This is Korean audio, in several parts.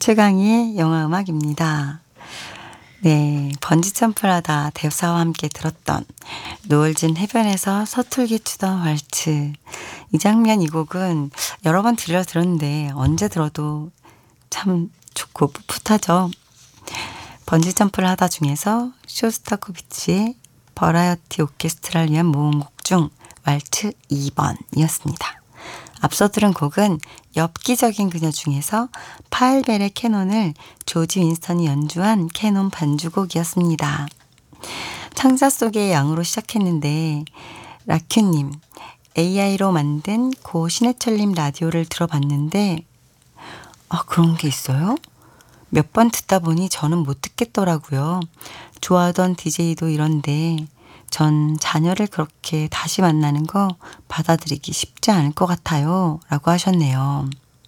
최강희의 영화음악입니다. 네, 번지점프를 하다 대사와 함께 들었던 노을진 해변에서 서툴게 추던 왈츠. 이 장면, 이 곡은 여러 번 들었는데 언제 들어도 참 좋고 풋풋하죠. 번지점프를 하다 중에서 쇼스타코비치의 버라이어티 오케스트라를 위한 모음곡 중 왈츠 2번이었습니다. 앞서 들은 곡은 엽기적인 그녀 중에서 파일벨의 캐논을 조지 윈스턴이 연주한 캐논 반주곡이었습니다. 창자 속의 양으로 시작했는데 라큐님, AI로 만든 고 신해철님 라디오를 들어봤는데 그런 게 있어요? 몇 번 듣다 보니 저는 못 듣겠더라고요. 좋아하던 DJ도 이런데 전 자녀를 그렇게 다시 만나는 거 받아들이기 쉽지 않을 것 같아요. 라고 하셨네요.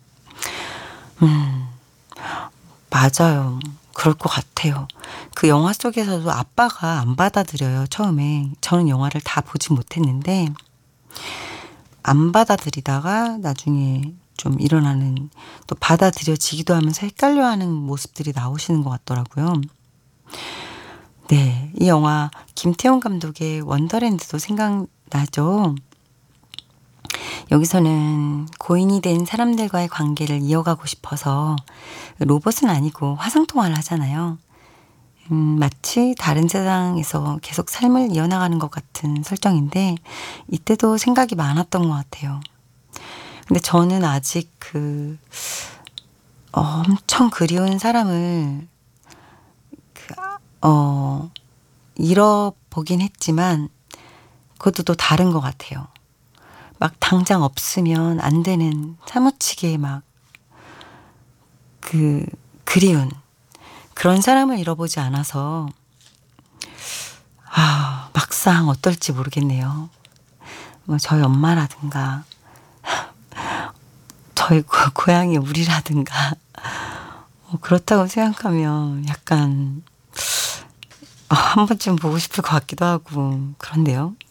맞아요. 그럴 것 같아요. 그 영화 속에서도 아빠가 안 받아들여요. 처음에. 저는 영화를 다 보지 못했는데 안 받아들이다가 나중에 좀 일어나는, 또 받아들여지기도 하면서 헷갈려하는 모습들이 나오시는 것 같더라고요. 네, 이 영화 김태훈 감독의 원더랜드도 생각나죠. 여기서는 고인이 된 사람들과의 관계를 이어가고 싶어서 로봇은 아니고 화상통화를 하잖아요. 마치 다른 세상에서 계속 삶을 이어나가는 것 같은 설정인데 이때도 생각이 많았던 것 같아요. 근데 저는 아직 엄청 그리운 사람을 잃어보긴 했지만 그것도 또 다른 것 같아요. 막 당장 없으면 안 되는 사무치게 막 그리운 그런 사람을 잃어보지 않아서 막상 어떨지 모르겠네요. 뭐 저희 엄마라든가 저희 고향의 우리라든가 그렇다고 생각하면 약간 한 번쯤 보고 싶을 것 같기도 하고 그런데요.